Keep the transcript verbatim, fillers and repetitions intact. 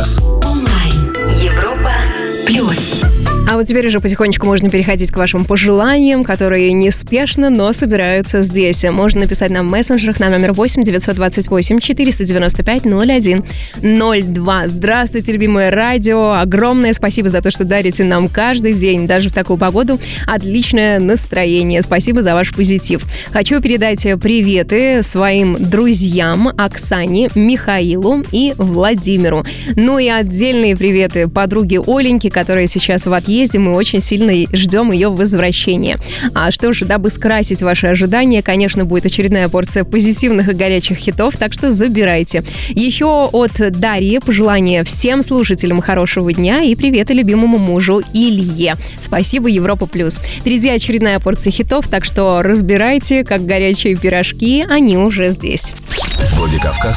час. Онлайн. Европа плюс. А вот теперь уже потихонечку можно переходить к вашим пожеланиям, которые неспешно, но собираются здесь. Можно написать нам в мессенджерах на номер восемь девятьсот двадцать восемь четыреста девяносто пять ноль один ноль два. Здравствуйте, любимое радио. Огромное спасибо за то, что дарите нам каждый день, даже в такую погоду, отличное настроение. Спасибо за ваш позитив. Хочу передать приветы своим друзьям Оксане, Михаилу и Владимиру. Ну и отдельные приветы подруге Оленьке, которая сейчас в отъезде. Мы очень сильно ждем ее возвращения. А что ж, дабы скрасить ваши ожидания, конечно, будет очередная порция позитивных и горячих хитов, так что забирайте. Еще от Дарьи пожелания всем слушателям хорошего дня и приветы любимому мужу Илье. Спасибо, Европа Плюс. Впереди очередная порция хитов, так что разбирайте, как горячие пирожки, они уже здесь. Владикавказ